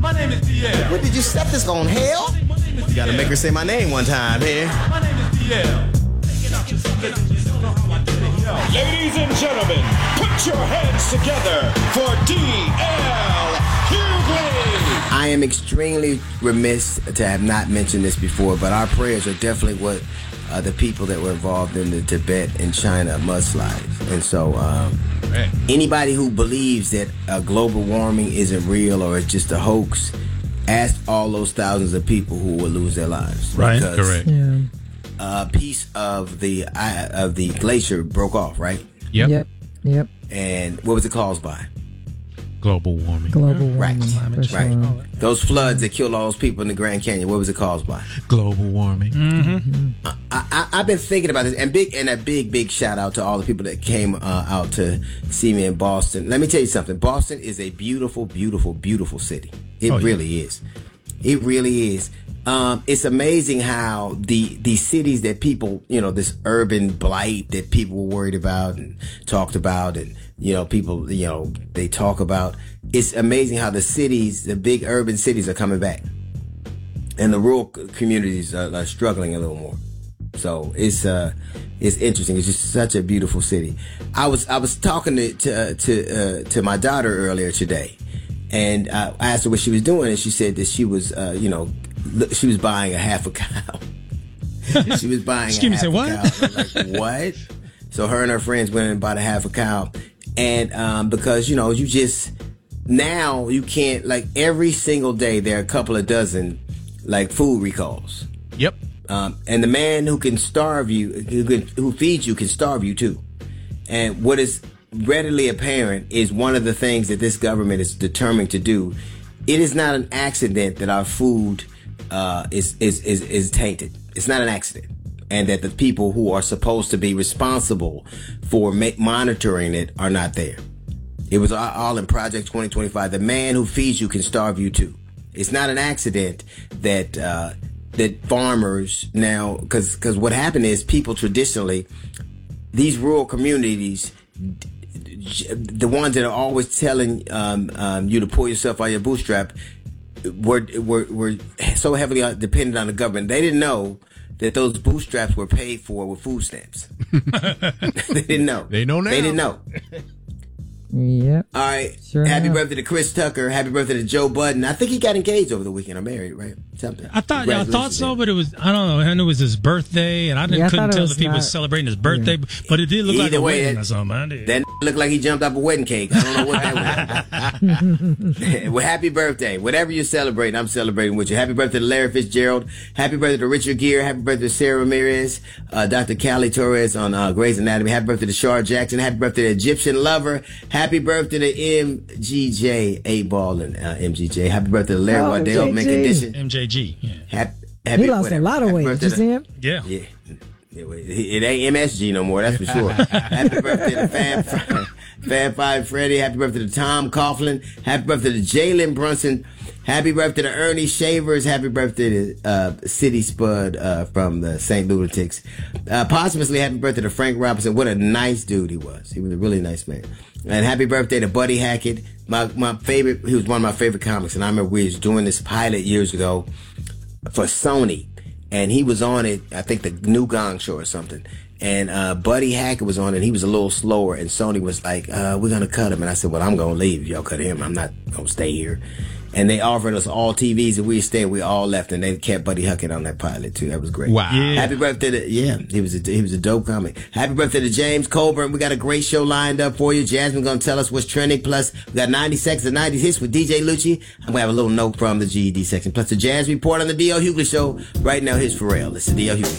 My name is DL. What did you set this on hell? You gotta make her say my name one time here. My name is DL. Ladies and gentlemen, put your hands together for D.L. Hughley. I am extremely remiss to have not mentioned this before, but our prayers are definitely what the people that were involved in the Tibet and China mudslides. And so anybody who believes that global warming isn't real or it's just a hoax, ask all those thousands of people who will lose their lives. Right, because correct. Yeah. a piece of the glacier broke off, right? Yep. And what was it caused by? Global warming. Global warming. Right. For sure. Right. Those floods that killed all those people in the Grand Canyon, what was it caused by? Global warming. I've been thinking about this, and a big shout out to all the people that came out to see me in Boston. Let me tell you something. Boston is a beautiful, beautiful, beautiful city. It really is. It really is. It's amazing how the cities that people, this urban blight that people were worried about and talked about, and people, they talk about. It's amazing how the cities, the big urban cities, are coming back, and the rural communities are struggling a little more. So it's interesting. It's just such a beautiful city. I was talking to my daughter earlier today, and I asked her what she was doing, and she said that she was she was buying a half a cow. She was buying a half a cow. I'm like, what? So her and her friends went and bought a half a cow, and because you just now you can't, like, every single day there are a couple of dozen like food recalls. Yep. And the man who can starve you, who feeds you, can starve you too. And what is readily apparent is one of the things that this government is determined to do. It is not an accident that our food is tainted. It's not an accident, and that the people who are supposed to be responsible for monitoring it are not there. It was all in Project 2025. The man who feeds you can starve you too. It's not an accident that that farmers now, because what happened is people traditionally, these rural communities, the ones that are always telling you to pull yourself out of your bootstrap, were so heavily dependent on the government. They didn't know that those bootstraps were paid for with food stamps. They didn't know. They know now. They didn't know. Yep. All right. Sure Happy enough. birthday to Chris Tucker. Happy birthday to Joe Budden. I think he got engaged over the weekend or married, right? Something. I thought so, but it was, I don't know. I knew it was his birthday, and I couldn't tell if he was celebrating his birthday, but it did look like a wedding or something. That looked like he jumped off a wedding cake. I don't know what that was. Well, happy birthday. Whatever you're celebrating, I'm celebrating with you. Happy birthday to Larry Fitzgerald. Happy birthday to Richard Gere. Happy birthday to Sarah Ramirez. Dr. Callie Torres on Grey's Anatomy. Happy birthday to Shar Jackson. Happy birthday to Egyptian Lover. Happy birthday to MGJ, 8Ball and MGJ. Happy birthday to Larry Waddell, Mint Condition. MJG. Yeah. He lost a lot of weight. Did you see him? Yeah. It ain't MSG no more, that's for sure. Happy birthday to Fab Five Freddy. Happy birthday to Tom Coughlin. Happy birthday to Jalen Brunson. Happy birthday to Ernie Shavers. Happy birthday to City Spud from the St. Lunatics. Posthumously, happy birthday to Frank Robinson. What a nice dude he was. He was a really nice man. And happy birthday to Buddy Hackett. My favorite, he was one of my favorite comics, and I remember we was doing this pilot years ago for Sony, and he was on it, I think the New Gong Show or something, and Buddy Hackett was on it, and he was a little slower, and Sony was like, we're gonna cut him, and I said, well, I'm gonna leave, y'all cut him, I'm not gonna stay here. And they offered us all TVs, and we stayed. We all left, and they kept Buddy Hackett on that pilot too. That was great. Wow! Yeah. Happy birthday to he was a dope comic. Happy birthday to James Colburn. We got a great show lined up for you. Jasmine's gonna tell us what's trending. Plus, we got 90 seconds of 90 hits with DJ Lucci. I'm gonna have a little note from the GED section. Plus, the Jazz Report on the D.L. Hughley Show. Right now, here's Pharrell. It's the D.L. Hughley